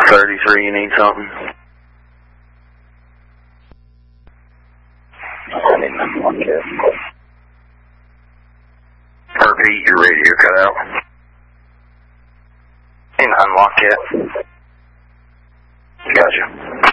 33, you need something? I need an unlock kit. Repeat, your radio cut out. Need an unlock kit. Gotcha.